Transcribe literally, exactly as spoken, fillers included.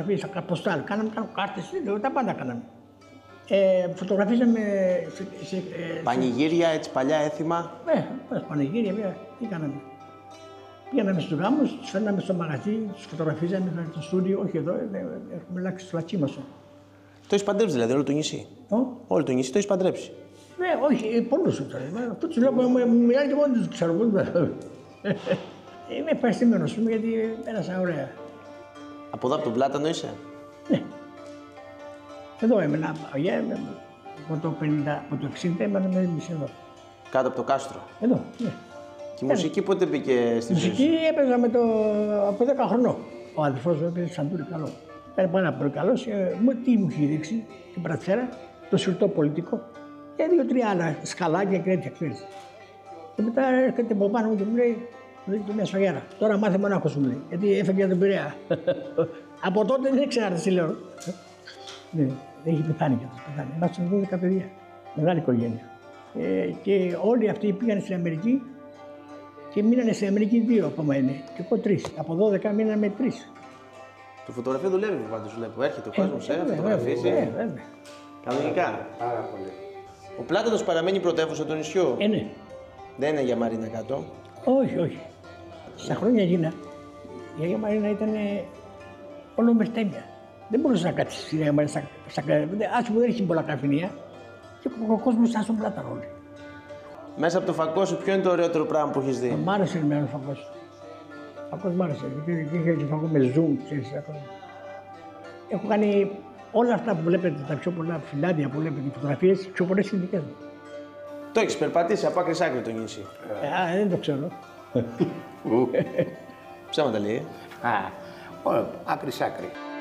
φωτογραφίες, στα ποστάλ. Κάναμε κάρτες, τα πάντα κάναμε. Ε, φωτογραφίζαμε σε, σε, ε, πανηγύρια, έτσι παλιά έθιμα. Ναι, ε, πανηγύρια, βέβαια, τι κάναμε. Πήγαμε στους γάμους, τους φέρναμε στο μαγαζί, τους φωτογραφίζαμε στο στούντιο, όχι εδώ, ε, έχουμε αλλάξει στο Λατσίμασο. Το έχεις παντρέψει δηλαδή, όλο το νησί. Ο? Όλο το νησί το έχεις παντρέψει. Ναι, όχι, πολλούς τώρα. Αυτό τους λέω, μου μιλάνε και μόνοι τους, ξέρω πώς. Είμαι ευχαριστημένος, γιατί πέρασα ωραία. Από εδώ, από τον Πλάτανο είσαι. Ναι. Εδώ έμενα, από το πενήντα, από το εξήντα έμενα με μισή εδώ. Κάτω από το κάστρο. Εδώ, ναι. Και η μουσική πότε μπήκε στη ζωή σου? Μουσική έπαιζα με το, από δέκα χρονών. Ο αδερφός μου έπαιζε σαντούρι καλό. Ήταν πάρα πολύ καλός. Ε, μου τι μου είχε δείξει, την πρατσέρα, το σιρτό πολιτικό και δύο-τρία άλλα σκαλάκια και τέτοια, ξέρεις. Και μετά έρχεται από πάνω μου και μου λέει, μου λέει μια σφαγιάρα. Τώρα μάθε μονάχος μου λέει, γιατί έφευγε από τον Πειραιά. Από τότε δεν ήξερα τι λέω. Ναι, έχει πεθάνει κι αυτός, πεθάνει. Ήμασταν δώδεκα παιδιά, μεγάλη οικογένεια. Ε, και όλοι αυτοί πήγαν στην Αμερική και μείνανε στην Αμερική δύο ακόμα είναι. Και εγώ τρεις. Από δώδεκα μείναμε τρεις. Το φωτογραφείο δουλεύει πάντως, βλέπω. Έρχεται ο κόσμος, ε, ε, φωτογραφίζει. ε, βέβαια. Κανονικά. Πάρα πολύ. Ο Πλάτανος παραμένει πρωτεύουσα του νησιού. Ε, ναι. Δεν είναι για Μαρίνα κάτω. Όχι, όχι. Στα χρόνια γίνα, η Αγία Μαρίνα ήταν όλο με στέμια. Δεν μπορούσε να κάτσει στην Αγία Μαρίνα. Άσου που δεν έχει πολλά καφενεία και ο κόσμος ήταν στον Πλάτανο όλοι. Μέσα από το φακό σου, ποιο είναι το ωραιότερο πράγμα που έχεις δει? Μ' άρεσε εμένα ο φακός. Ο φακός μ' άρεσε. Γιατί είχε και φακό με zoom, ξέρεις. Έχω κάνει όλα αυτά που βλέπετε, τα πιο πολλά φυλάδια που βλέπετε, οι φωτογραφίες, πιο πολλές είναι δικές μου. Το έχεις περπατήσει από άκρη σ' άκρη το νησί. Ε, α, δεν το ξέρω. Ψέματα λέει. Α, άκρη σ' άκρη.